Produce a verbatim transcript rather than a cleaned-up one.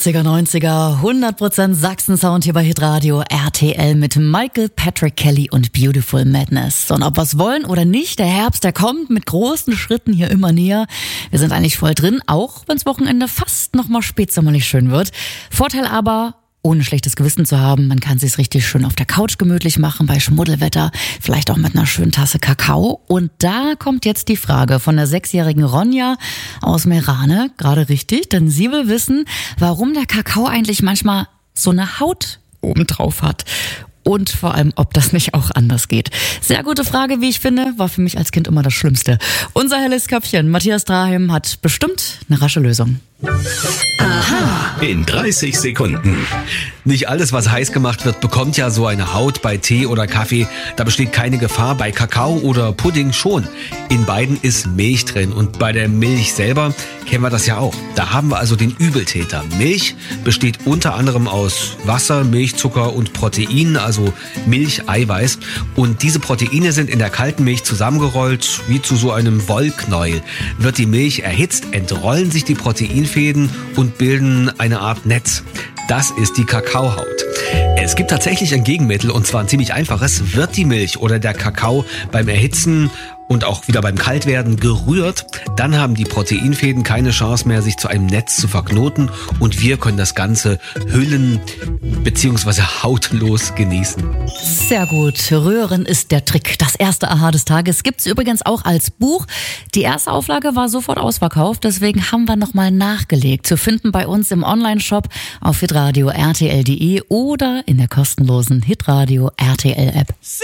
achtziger, neunziger, hundert Prozent Sachsen-Sound hier bei Hitradio R T L mit Michael Patrick Kelly und Beautiful Madness. Und ob wir's wollen oder nicht, der Herbst, der kommt mit großen Schritten hier immer näher. Wir sind eigentlich voll drin, auch wenn's Wochenende fast noch mal spätsommerlich schön wird. Vorteil aber, ohne schlechtes Gewissen zu haben, man kann sich's richtig schön auf der Couch gemütlich machen, bei Schmuddelwetter, vielleicht auch mit einer schönen Tasse Kakao. Und da kommt jetzt die Frage von der sechsjährigen Ronja aus Meerane, gerade richtig, denn sie will wissen, warum der Kakao eigentlich manchmal so eine Haut obendrauf hat. Und vor allem, ob das nicht auch anders geht. Sehr gute Frage, wie ich finde, war für mich als Kind immer das Schlimmste. Unser helles Köpfchen, Matthias Drahem, hat bestimmt eine rasche Lösung. Aha. In dreißig Sekunden. Nicht alles, was heiß gemacht wird, bekommt ja so eine Haut bei Tee oder Kaffee. Da besteht keine Gefahr, bei Kakao oder Pudding schon. In beiden ist Milch drin und bei der Milch selber kennen wir das ja auch. Da haben wir also den Übeltäter. Milch besteht unter anderem aus Wasser, Milchzucker und Proteinen, also Milcheiweiß. Und diese Proteine sind in der kalten Milch zusammengerollt, wie zu so einem Wollknäuel. Wird die Milch erhitzt, entrollen sich die Proteinfäden und bilden eine Art Netz. Das ist die Kakaohaut. Es gibt tatsächlich ein Gegenmittel, und zwar ein ziemlich einfaches. Wird die Milch oder der Kakao beim Erhitzen und auch wieder beim Kaltwerden gerührt, dann haben die Proteinfäden keine Chance mehr, sich zu einem Netz zu verknoten und wir können das Ganze hüllen bzw. hautlos genießen. Sehr gut. Rühren ist der Trick. Das erste Aha des Tages gibt's übrigens auch als Buch. Die erste Auflage war sofort ausverkauft, deswegen haben wir nochmal nachgelegt. Zu finden bei uns im Online-Shop auf hitradio punkt r t l punkt d e oder in der kostenlosen Hitradio R T L App.